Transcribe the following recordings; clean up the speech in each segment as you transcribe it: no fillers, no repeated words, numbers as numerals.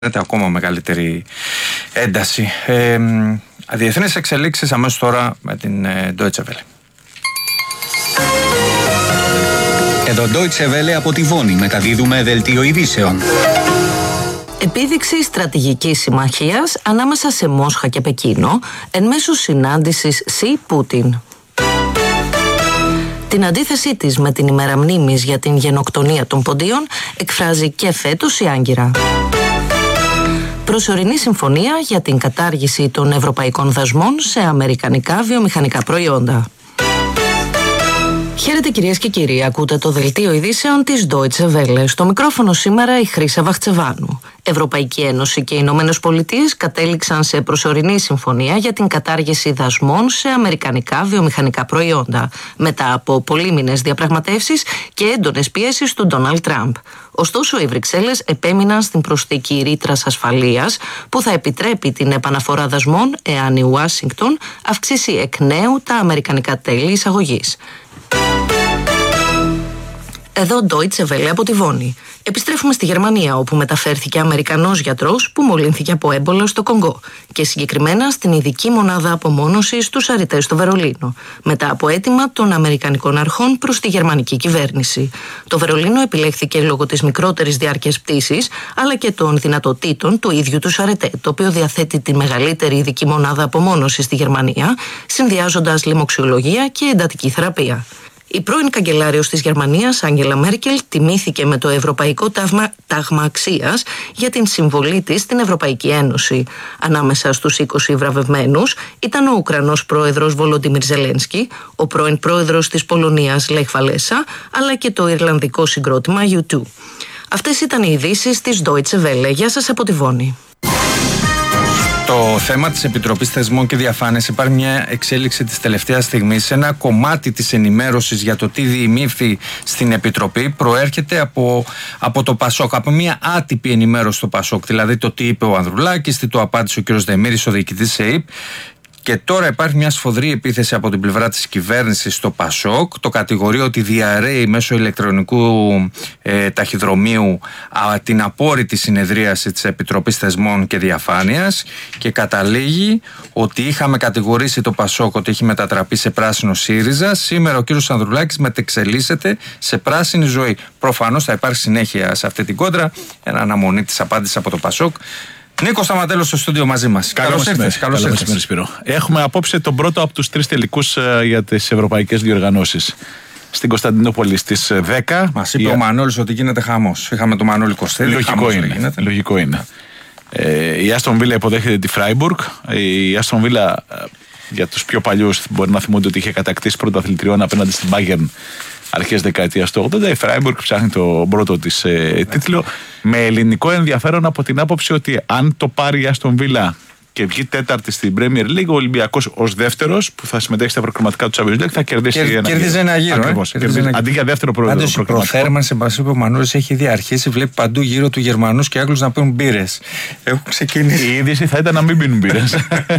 ακόμα μεγαλύτερη ένταση. Διεθνείς εξελίξεις αμέσως τώρα με την Deutsche Welle. Εδώ Deutsche Welle από τη Βόνη μεταδίδουμε δελτίο ειδήσεων. Επίδειξη στρατηγικής συμμαχίας ανάμεσα σε Μόσχα και Πεκίνο εν μέσω συνάντησης Σι-Πούτιν. Την αντίθεσή της με την ημέρα μνήμης για την γενοκτονία των Ποντίων εκφράζει και φέτος η Άγκυρα. Προσωρινή συμφωνία για την κατάργηση των ευρωπαϊκών δασμών σε αμερικανικά βιομηχανικά προϊόντα. Χαίρετε κυρίες και κύριοι, ακούτε το δελτίο ειδήσεων της Deutsche Welle. Στο μικρόφωνο σήμερα η Χρύσα Βαχτσεβάνου. Ευρωπαϊκή Ένωση και οι Ηνωμένες Πολιτείες κατέληξαν σε προσωρινή συμφωνία για την κατάργηση δασμών σε αμερικανικά βιομηχανικά προϊόντα, μετά από πολύμηνες διαπραγματεύσεις και έντονες πιέσεις του Ντόναλντ Τραμπ. Ωστόσο, οι Βρυξέλλες επέμειναν στην προσθήκη ρήτρας ασφαλείας που θα επιτρέπει την επαναφορά δασμών εάν η Ουάσιγκτον αυξήσει εκ νέου τα αμερικανικά τέλη εισαγωγής. Εδώ Deutsche Welle από τη Βόνη. Επιστρέφουμε στη Γερμανία, όπου μεταφέρθηκε Αμερικανός γιατρός που μολύνθηκε από έμπολα στο Κονγκό και συγκεκριμένα στην ειδική μονάδα απομόνωσης του Σαριτέ στο Βερολίνο, μετά από αίτημα των Αμερικανικών αρχών προς τη γερμανική κυβέρνηση. Το Βερολίνο επιλέχθηκε λόγω της μικρότερης διάρκειας πτήσης, αλλά και των δυνατοτήτων του ίδιου του Σαριτέ, το οποίο διαθέτει τη μεγαλύτερη ειδική μονάδα απομόνωσης στη Γερμανία, συνδυάζοντας λοιμοξιολογία και εντατική θεραπεία. Η πρώην καγκελάριος της Γερμανίας, Άγγελα Μέρκελ, τιμήθηκε με το Ευρωπαϊκό Τάγμα Αξίας για την συμβολή της στην Ευρωπαϊκή Ένωση. Ανάμεσα στους 20 βραβευμένους ήταν ο Ουκρανός πρόεδρος Βολοντίμιρ Ζελένσκι, ο πρώην πρόεδρος της Πολωνίας Λεχ Βαλέσα, αλλά και το Ιρλανδικό συγκρότημα U2. Αυτές ήταν οι ειδήσεις της Deutsche Welle. Γεια σας από τη Βόνη. Το θέμα της Επιτροπής Θεσμών και Διαφάνειας, υπάρχει μια εξέλιξη της τελευταίας στιγμής. Σε ένα κομμάτι της ενημέρωσης για το τι διημήφθη στην Επιτροπή προέρχεται από το Πασόκ, από μια άτυπη ενημέρωση στο Πασόκ. Δηλαδή το τι είπε ο Ανδρουλάκης, τι το απάντησε ο κ. Δεμήρης, ο διοικητής ΕΥΠ. Και τώρα υπάρχει μια σφοδρή επίθεση από την πλευρά της κυβέρνησης στο Πασόκ. Το κατηγορεί ότι διαρρέει μέσω ηλεκτρονικού ταχυδρομείου την απόρριτη συνεδρίαση της Επιτροπής Θεσμών και Διαφάνειας και καταλήγει ότι είχαμε κατηγορήσει το Πασόκ ότι έχει μετατραπεί σε πράσινο ΣΥΡΙΖΑ. Σήμερα ο κύριος Ανδρουλάκης μετεξελίσσεται σε πράσινη ζωή. Προφανώς θα υπάρχει συνέχεια σε αυτή την κόντρα. Αναμονή της απάντησης από το Πασόκ. Νίκο Σταματέλος στο στούντιο μαζί μας. Καλώς ήρθες. Σπύρο. Έχουμε απόψε τον πρώτο από τους 3 τελικούς για τις ευρωπαϊκές διοργανώσεις. Στην Κωνσταντινούπολη στις 10. Μας είπε ο Μανώλης ότι γίνεται χαμός. Είχαμε τον Μανώλη Κωστέλη. Λογικό είναι. Η Άστον Βίλα υποδέχεται τη Φράιμπουργκ. Η Άστον Βίλα, για τους πιο παλιούς, μπορεί να θυμούνται ότι είχε κατακτήσει πρωταθλητριών απέναντι στην Bayern αρχές δεκαετίας του 80. Η Φράιμπουργκ ψάχνει το πρώτο της τίτλο, με ελληνικό ενδιαφέρον από την άποψη ότι αν το πάρει η Άστον Βίλα και βγει τέταρτη στην Premier League, ο Ολυμπιακός ως δεύτερος που θα συμμετέχει στα προκριματικά του Champions League θα κερδίσει ένα γύρο. Αντί για δεύτερο προκριματικό. Η προθέρμανση, μας είπε ο Μανώλης, έχει ήδη αρχίσει. Βλέπει παντού γύρω του Γερμανούς και Άγγλους να πίνουν μπύρες. Έχουν ξεκινήσει. Η είδηση θα ήταν να μην πίνουν μπύρες.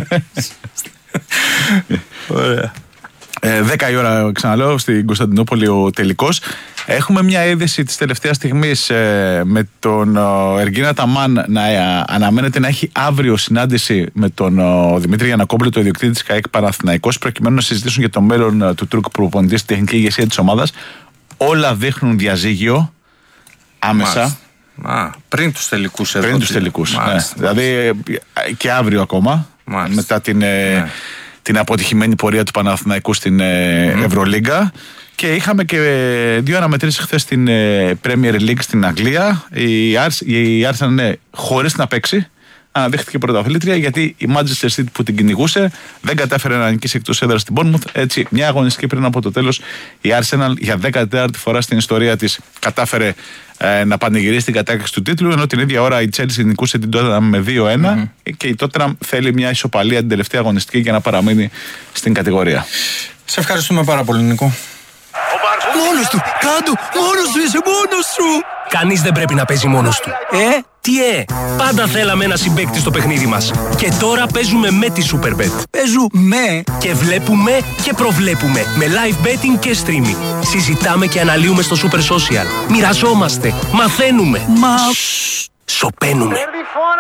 Ωραία. 10 η ώρα, ξαναλέω, στην Κωνσταντινούπολη ο τελικός. Έχουμε μια είδηση της τελευταίας στιγμής με τον Εργίνα Ταμάν να αναμένεται να έχει αύριο συνάντηση με τον Δημήτρη Γιαννακόπουλο, το ιδιοκτήτη της ΚΑΕΚ Παναθηναϊκός, προκειμένου να συζητήσουν για το μέλλον του Τούρκου προπονητή στη τεχνική ηγεσία της ομάδας. Όλα δείχνουν διαζύγιο άμεσα. Πριν τους τελικούς εδώ. Πριν τους τελικούς, ναι. Δηλαδή και αύριο ακόμα. Μετά την αποτυχημένη πορεία του Παναθηναϊκού στην Ευρωλίγκα. Και είχαμε και 2 αναμετρήσεις χθες στην Premier League στην Αγγλία. Η Arsenal είναι χωρίς να παίξει. Αναδείχθηκε πρωταθλήτρια γιατί η Manchester City που την κυνηγούσε δεν κατάφερε να νικήσει εκτός έδρας στην Bournemouth. Έτσι, μια αγωνιστική πριν από το τέλος, η Arsenal για 14η φορά στην ιστορία της κατάφερε να πανηγυρίσει την κατάκτηση του τίτλου, ενώ την ίδια ώρα η Chelsea νικούσε την Tottenham με 2-1 και η Tottenham θέλει μια ισοπαλία την τελευταία αγωνιστική για να παραμείνει στην κατηγορία. Σε ευχαριστούμε πάρα πολύ, Νίκο. Μόνος του! Κάτω! Μόνος του! Είσαι μόνος σου! Κανείς δεν πρέπει να παίζει μόνος του. Τι πάντα θέλαμε ένα συμπαίκτη στο παιχνίδι μας. Και τώρα παίζουμε με τη Superbet. Παίζουμε και βλέπουμε και προβλέπουμε με live betting και streaming. Συζητάμε και αναλύουμε στο Super Social. Μοιραζόμαστε, μαθαίνουμε. σωπαίνουμε.